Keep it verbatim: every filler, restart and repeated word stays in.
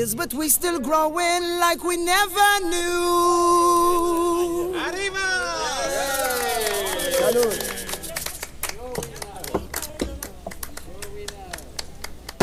years, but we still growing like we never knew. Arriba! Salud.